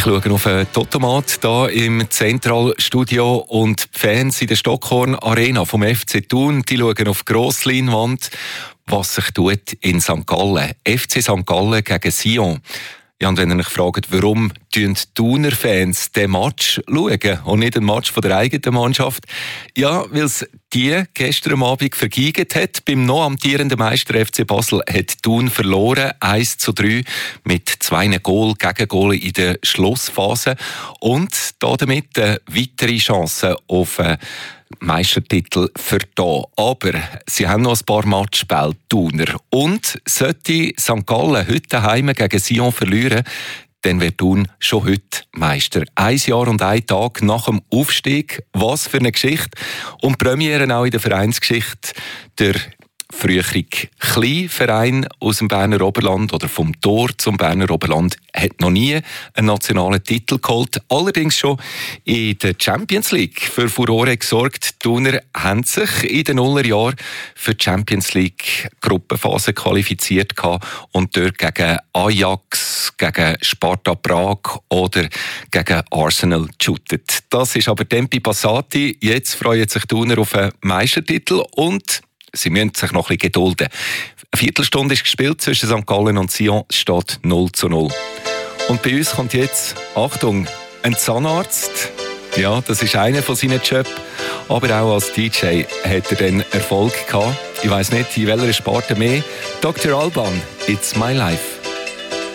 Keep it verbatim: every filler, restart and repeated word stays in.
Ich schaue auf einen Totomat hier im Zentralstudio und die Fans in der Stockhorn Arena vom F C Thun, die schauen auf die Grossleinwand, was sich tut in Sankt Gallen. F C Sankt Gallen gegen Sion. Ja, und wenn ihr euch fragt, warum die Thuner Fans den Match schauen und nicht den Match von der eigenen Mannschaft, ja, weil es die gestern am Abend vergeigt hat. Beim noch amtierenden Meister F C Basel hat Thun verloren, eins zu drei, mit zwei Goal gegen Goal in der Schlussphase und damit eine weitere Chance auf einen Meistertitel für da. Aber sie haben noch ein paar Matchspiele, Thuner. Und sollte Sankt Gallen heute daheim gegen Sion verlieren, dann wird Thun schon heute Meister. Ein Jahr und ein Tag nach dem Aufstieg. Was für eine Geschichte. Und Premiere auch in der Vereinsgeschichte. Der frühere Kleinverein aus dem Berner Oberland oder vom Tor zum Berner Oberland hat noch nie einen nationalen Titel geholt. Allerdings schon in der Champions League für Furore gesorgt. Die Thuner haben sich in den Nullerjahren für die Champions League Gruppenphase qualifiziert und dort gegen Ajax, gegen Sparta Prag oder gegen Arsenal geshootet. Das ist aber Tempi Passati. Jetzt freuen sich die Thuner auf einen Meistertitel und sie müssen sich noch ein bisschen gedulden. Eine Viertelstunde ist gespielt zwischen Sankt Gallen und Sion, es steht null zu null. Und bei uns kommt jetzt, Achtung, ein Zahnarzt. Ja, das ist einer von seinen Jobs. Aber auch als D J hat er dann Erfolg gehabt. Ich weiss nicht, in welcher Sparte mehr. Doktor Alban, It's My Life.